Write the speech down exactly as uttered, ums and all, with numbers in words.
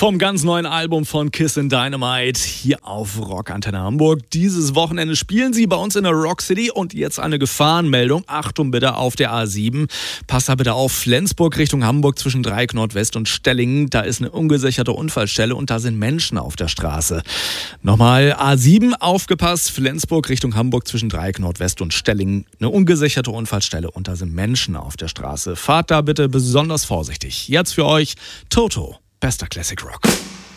Vom ganz neuen Album von Kissin' Dynamite hier auf Rock Antenne Hamburg. Dieses Wochenende spielen sie bei uns in der Rock City und jetzt eine Gefahrenmeldung. Achtung bitte auf der A sieben. Passt da bitte auf, Flensburg Richtung Hamburg zwischen Dreieck Nordwest und Stellingen. Da ist eine ungesicherte Unfallstelle und da sind Menschen auf der Straße. Nochmal A sieben, aufgepasst, Flensburg Richtung Hamburg zwischen Dreieck Nordwest und Stellingen. Eine ungesicherte Unfallstelle und da sind Menschen auf der Straße. Fahrt da bitte besonders vorsichtig. Jetzt für euch Toto. Bester Classic Rock.